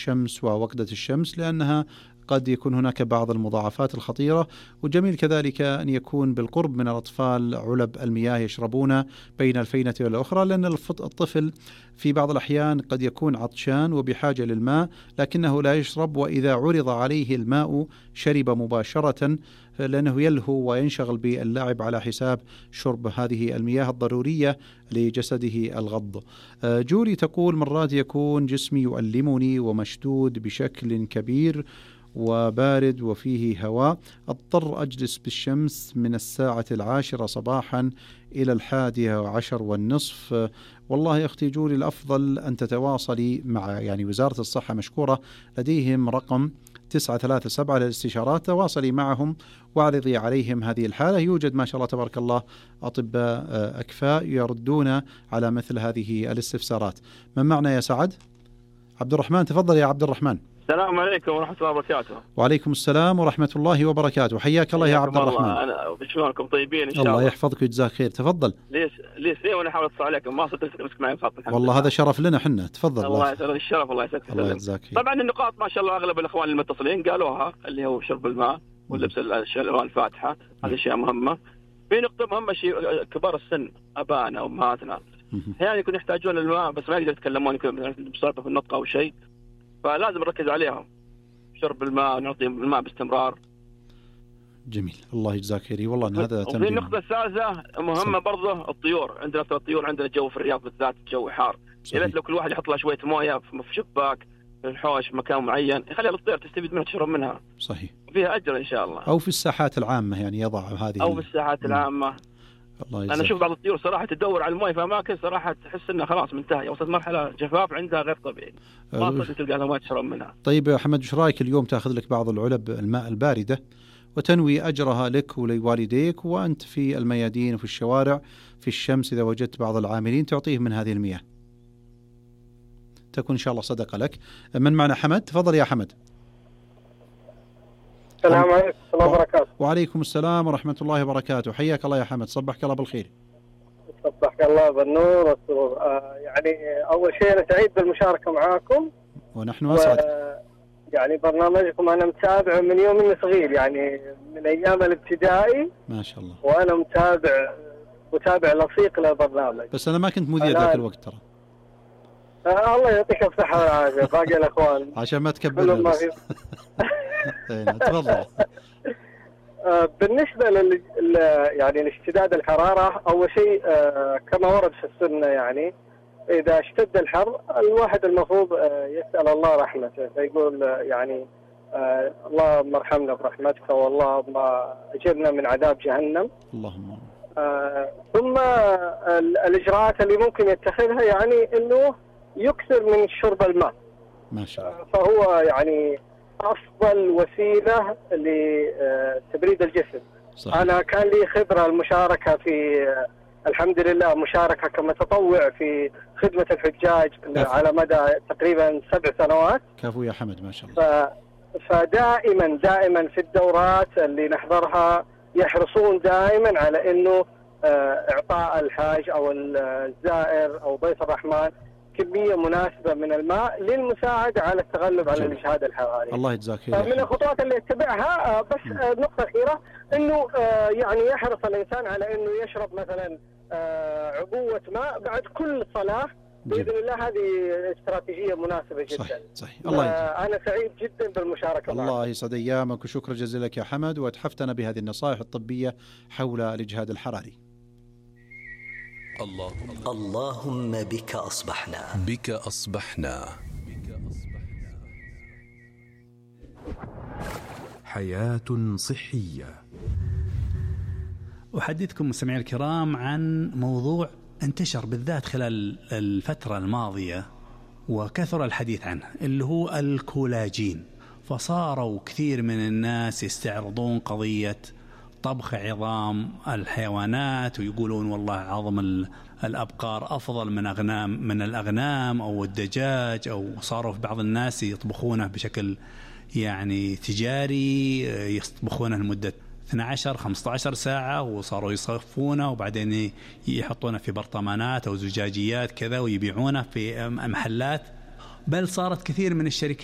الشمس ووقدة الشمس، لأنها قد يكون هناك بعض المضاعفات الخطيرة. وجميل كذلك أن يكون بالقرب من الأطفال علب المياه يشربون بين الفينة والأخرى، لأن الطفل في بعض الأحيان قد يكون عطشان وبحاجة للماء لكنه لا يشرب، وإذا عرض عليه الماء شرب مباشرة، لأنه يلهو وينشغل باللعب على حساب شرب هذه المياه الضرورية لجسده الغض. جوري تقول: مرات يكون جسمي يؤلمني ومشدود بشكل كبير وبارد وفيه هواء، أضطر أجلس بالشمس من 10 صباحا إلى 11:30. والله يا أختي جوري، الأفضل أن تتواصلي مع وزارة الصحة، مشكورة، لديهم رقم 937 للاستشارات، تواصلي معهم واعرضي عليهم هذه الحالة. يوجد ما شاء الله تبارك الله أطباء أكفاء يردون على مثل هذه الاستفسارات. من معنا يا سعد؟ عبد الرحمن، تفضل يا عبد الرحمن. السلام عليكم ورحمة الله وبركاته. وعليكم السلام ورحمة الله وبركاته، حياك الله يا عبد الرحمن. أنا شلونكم؟ طيبين إن شاء الله. الله يحفظك ويجزاك خير، تفضل. ليش وأنا حاول أتصل عليكم ما صدقت أمسك معي الخط. والله هذا شرف لنا حنا، تفضل. الله يسعدك، الشرف، الله يسعدك. الله يجزاك خير. طبعا النقاط ما شاء الله أغلب الإخوان المتصلين قالوها، اللي هو شرب الماء ولبس الألوان الفاتحة، هذه أشياء مهمة. في نقطة مهمة، شيء كبار السن، أبانا وأمهاتنا أحيانا يكون يحتاجون الماء بس ما يقدروا يتكلمون بصعوبة في النطق أو شيء، فلازم نركز عليهم، شرب الماء، نعطيهم الماء باستمرار. جميل، الله يجزاك خير. والله إن هذا تنبيه. وفي النقطة الثالثة مهمة برضه، الطيور. عندنا أكثر الطيور، عندنا الجو في الرياض بالذات الجو حار، يا ريت لو كل واحد يحط له شوية موية في شباك، في الحوش، في مكان معين، يخلي الطير تستفيد منها، تشرب منها. صحيح. فيها أجر إن شاء الله. أو في الساحات العامة يضع هذه، أو في الساحات العامة. أنا أشوف بعض الطيور صراحة تدور على المويه في أماكن صراحة تحس إنها خلاص منتهية، وصلت مرحلة جفاف عندها غير طبيعي، ما صدق تلقى لها ما تشرب منها. طيب يا حمد، وش رأيك اليوم تأخذ لك بعض العلب الماء الباردة وتنوي أجرها لك ولوالديك، وأنت في الميادين وفي الشوارع في الشمس، إذا وجدت بعض العاملين تعطيه من هذه المياه، تكون إن شاء الله صدقة لك. من معنا حمد؟ تفضل يا حمد. السلام عليكم ورحمة الله وبركاته. وعليكم السلام ورحمة الله وبركاته، حياك الله يا حمد، صبحك الله بالخير. صبحك الله بالنور والسرور. أول شيء أنا سعيد بالمشاركة معاكم، ونحن أسعد. برنامجكم أنا متابع من يوم إني صغير، من أيام الابتدائي ما شاء الله، وأنا متابع لصيق للبرنامج. بس أنا ما كنت مذيع ذاك الوقت ترى. الله يعطيك الصحة والعافية. باقي الأخوان عشان ما تكبرنا بس. تفضل. بالنسبة لاشتداد الحرارة، أول شيء كما ورد في السنة، إذا اشتد الحر الواحد المفروض يسأل الله رحمته، فيقول اللهم ارحمنا برحمتك، واللهم أجرنا من عذاب جهنم. اللهم. ثم الإجراءات اللي ممكن يتخذها إنه يكثر من شرب الماء. ما شاء الله. فهو أفضل وسيلة لتبريد الجسم. صحيح. أنا كان لي خبرة المشاركة في الحمد لله مشاركة كمتطوع في خدمة الحجاج على مدى تقريبا 7 سنوات. كفو يا حمد، ما شاء الله. فدائما في الدورات اللي نحضرها يحرصون دائما على إنه إعطاء الحاج أو الزائر أو ضيف الرحمن كمية مناسبة من الماء للمساعدة على التغلب على الإجهاد الحراري. الله يجزاك خير. من الخطوات اللي يتبعها بس نقطة أخيرة، إنه يحرص الإنسان على إنه يشرب مثلا عبوة ماء بعد كل صلاة بإذن الله. هذه استراتيجية مناسبة جدا. صحيح. الله أنا سعيد جدا بالمشاركة. الله يسعد أيامك، وشكرا جزيلا لك يا حمد، وأتحفتنا بهذه النصائح الطبية حول الإجهاد الحراري. اللهم بك أصبحنا. حياة صحية. أحدثكم مستمعي الكرام عن موضوع انتشر بالذات خلال الفترة الماضية وكثر الحديث عنه، اللي هو الكولاجين. فصاروا كثير من الناس يستعرضون قضية طبخ عظام الحيوانات، ويقولون والله عظم الأبقار أفضل من الأغنام أو الدجاج، أو صاروا في بعض الناس يطبخونه بشكل تجاري، يطبخونه لمدة 12-15 ساعة، وصاروا يصفونه وبعدين يحطونه في برطمانات أو زجاجيات كذا ويبيعونه في محلات. بل صارت كثير من الشركات